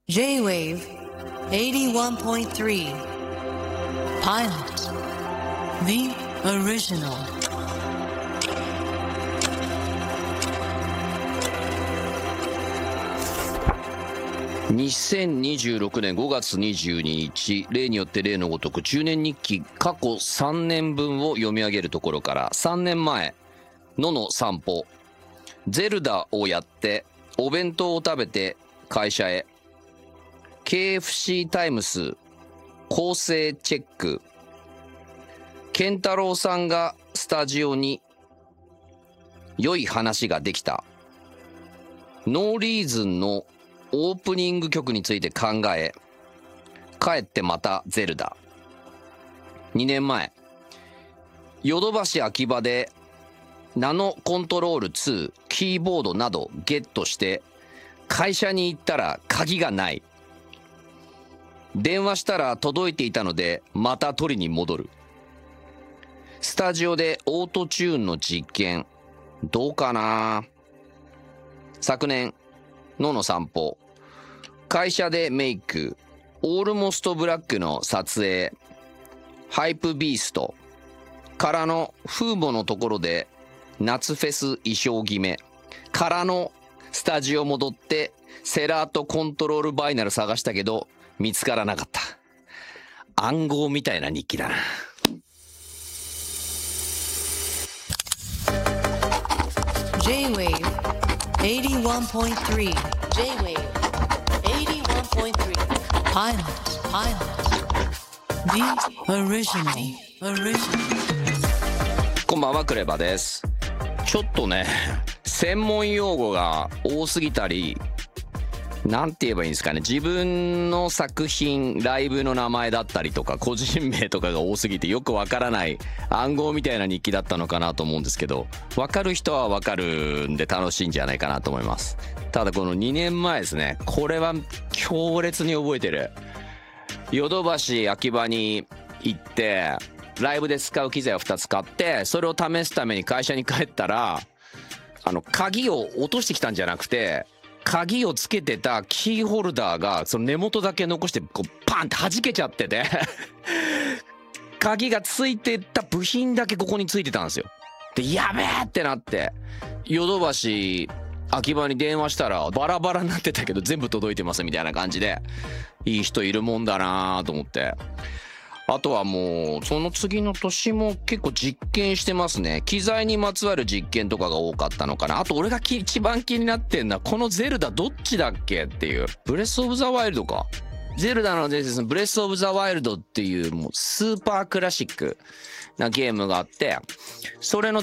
J-Wave 81.3 Pilot The Original 2026年5月22日、例によって例のごとく10年日記過去3年分を読み上げるところから、3年前、野の散歩、ゼルダをやって、お弁当を食べて会社へ、KFC タイムス、構成チェック、健太郎さんがスタジオに良い話ができた、ノーリーズンのオープニング曲について考え、帰ってまたゼルダ。2年前、ヨドバシ秋葉でナノコントロール2、キーボードなどゲットして、会社に行ったら鍵がない。電話したら届いていたので、また取りに戻る。スタジオでオートチューンの実験、どうかな。昨年、野の散歩、会社でメイク、オールモストブラックの撮影、ハイプビーストからのフーボのところで夏フェス衣装決めからのスタジオ戻ってセラートコントロールバイナル探したけど見つからなかった。暗号みたいな日記だな。 J-Wave 81.3 J-Wave 81.3 Pilot The Original こんばんは、クレバです。ちょっとね、専門用語が多すぎたり、なんて言えばいいんですかね、自分の作品、ライブの名前だったりとか、個人名とかが多すぎてよくわからない暗号みたいな日記だったのかなと思うんですけど、わかる人はわかるんで楽しいんじゃないかなと思います。ただこの2年前ですね、これは強烈に覚えてる。ヨドバシ秋葉に行って、ライブで使う機材を2つ買って、それを試すために会社に帰ったら、鍵を落としてきたんじゃなくて、鍵をつけてたキーホルダーがその根元だけ残してこうパンって弾けちゃってて鍵がついてた部品だけここについてたんですよ。で、やべえってなってヨドバシ秋葉に電話したらバラバラになってたけど全部届いてますみたいな感じで、いい人いるもんだなと思って、あとはもうその次の年も結構実験してますね。機材にまつわる実験とかが多かったのかな。あと俺が一番気になってんのはこのゼルダどっちだっけっていう、ブレスオブザワイルドか、ゼルダの伝説のブレスオブザワイルドっていうもうスーパークラシックなゲームがあって、それの